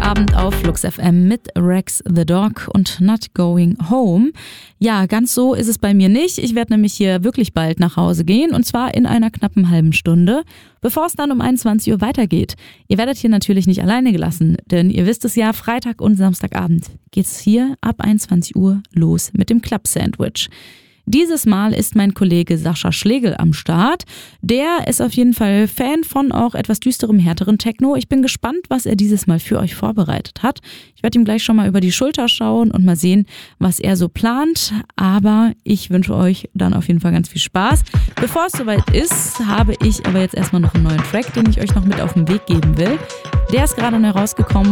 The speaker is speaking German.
Samstagabend auf Flux FM mit Rex the Dog und Not Going Home. Ja, ganz so ist es bei mir nicht. Ich werde nämlich hier wirklich bald nach Hause gehen und zwar in einer knappen halben Stunde, bevor es dann um 21 Uhr weitergeht. Ihr werdet hier natürlich nicht alleine gelassen, denn ihr wisst es ja, Freitag und Samstagabend geht's hier ab 21 Uhr los mit dem Club Sandwich. Dieses Mal ist mein Kollege Sascha Schlegel am Start. Der ist auf jeden Fall Fan von auch etwas düsterem, härteren Techno. Ich bin gespannt, was er dieses Mal für euch vorbereitet hat. Ich werde ihm gleich schon mal über die Schulter schauen und mal sehen, was er so plant. Aber ich wünsche euch dann auf jeden Fall ganz viel Spaß. Bevor es soweit ist, habe ich aber jetzt erstmal noch einen neuen Track, den ich euch noch mit auf den Weg geben will. Der ist gerade neu rausgekommen